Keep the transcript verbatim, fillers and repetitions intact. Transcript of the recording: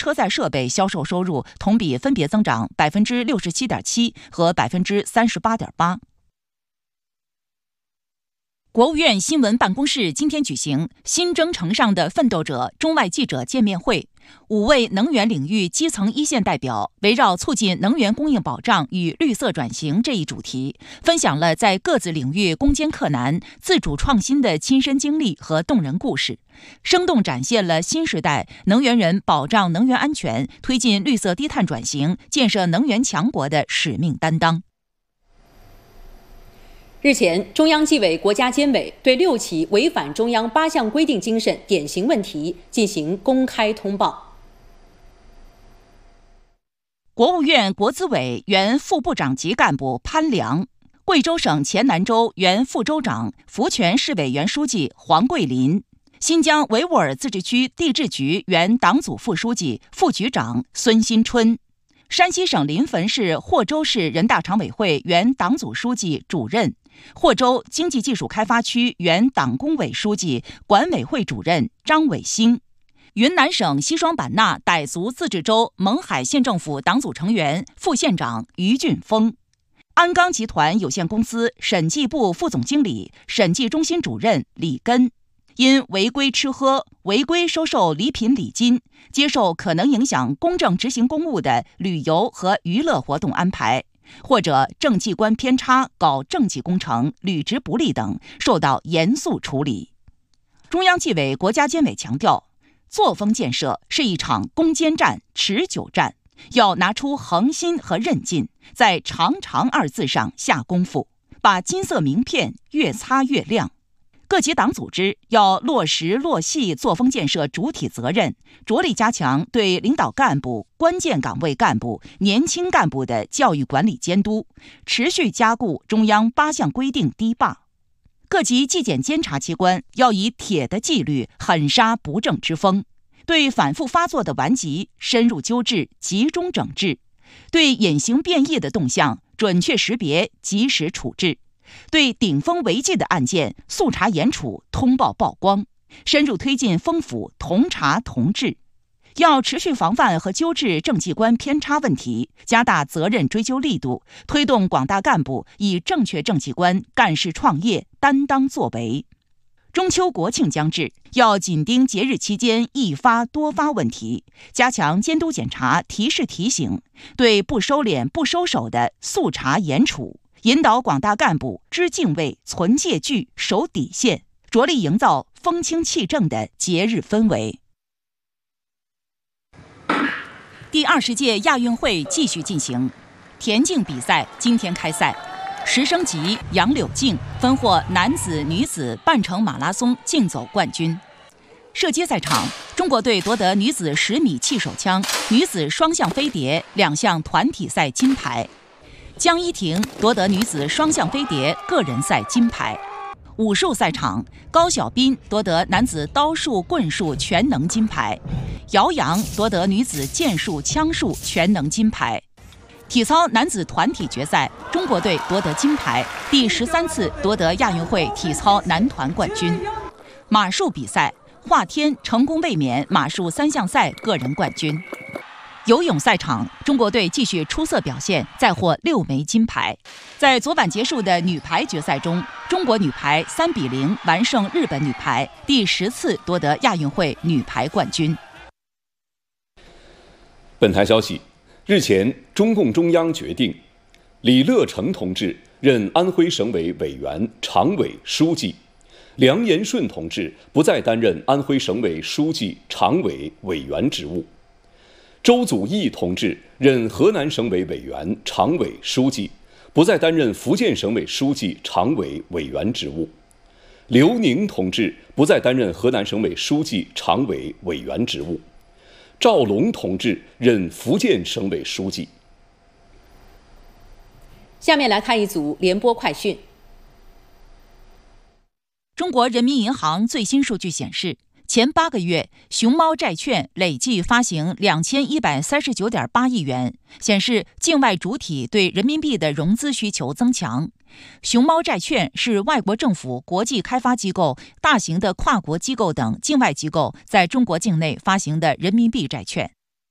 车载设备销售收入同比分别增长百分之六十七点七和百分之三十八点八。国务院新闻办公室今天举行新征程上的奋斗者中外记者见面会，五位能源领域基层一线代表围绕促进能源供应保障与绿色转型这一主题，分享了在各自领域攻坚克难、自主创新的亲身经历和动人故事，生动展现了新时代能源人保障能源安全、推进绿色低碳转型、建设能源强国的使命担当。 日前，中央纪委国家监委对六起违反中央八项规定精神典型问题进行公开通报。 国务院国资委原副部长级干部潘良，贵州省黔南州原副州长、福泉市委原书记黄桂林，新疆维吾尔自治区地质局原党组副书记、副局长孙新春，山西省临汾市霍州市人大常委会原党组书记、主任，霍州经济技术开发区原党工委书记、管委会主任张伟兴，云南省西双版纳傣族自治州勐海县政府党组成员、副县长于俊峰，鞍钢集团有限公司审计部副总经理、审计中心主任李根，因违规吃喝、违规收受礼品礼金、接受可能影响公正执行公务的旅游和娱乐活动安排，或者政绩观偏差、搞政绩工程、履职不力等，受到严肃处理。中央纪委国家监委强调，作风建设是一场攻坚战、持久战，要拿出恒心和韧劲，在长长二字上下功夫，把金色名片越擦越亮。各级党组织要落实落细作风建设主体责任，着力加强对领导干部、关键岗位干部、年轻干部的教育管理监督，持续加固中央八项规定堤坝。各级纪检监察机关要以铁的纪律狠杀不正之风，对反复发作的顽疾深入纠治、集中整治，对隐形变异的动向准确识别、及时处置，对顶风违纪的案件速查严处、通报曝光，深入推进风府同查同治。要持续防范和纠治政绩观偏差问题，加大责任追究力度，推动广大干部以正确政绩观干事创业、担当作为。中秋国庆将至，要紧盯节日期间易发多发问题，加强监督检查、提示提醒，对不收敛、不收手的速查严处，引导广大干部知敬畏、存戒惧、守底线，着力营造风清气正的节日氛围。第二十届亚运会继续进行，田径比赛今天开赛，十升级杨柳静分获男子、女子半程马拉松竞走冠军。射击赛场，中国队夺得女子十米气手枪、女子双项飞碟两项团体赛金牌。江一婷夺得女子双项飞碟个人赛金牌。武术赛场，高晓斌夺得男子刀术、棍术全能金牌，姚洋夺得女子剑术、枪术全能金牌。体操男子团体决赛，中国队夺得金牌，第十三次夺得亚运会体操男团冠军。马术比赛，华天成功卫冕马术三项赛个人冠军。游泳赛场，中国队继续出色表现，再获六枚金牌。在昨晚结束的女排决赛中，中国女排三比零完胜日本女排，第十次夺得亚运会女排冠军。 本台消息，日前，中共中央决定，李乐成同志任安徽省委委员、常委、书记，梁延顺同志不再担任安徽省委书记、常委、委员职务。周祖义同志任河南省委委员、常委、书记，不再担任福建省委书记、常委、委员职务。刘宁同志不再担任河南省委书记、常委、委员职务。赵龙同志任福建省委书记。 下面来看一组联播快讯。 中国人民银行最新数据显示，前八个月，熊猫债券累计发行两千一百三十九点八亿元，显示境外主体对人民币的融资需求增强。熊猫债券是外国政府、国际开发机构、大型的跨国机构等境外机构在中国境内发行的人民币债券。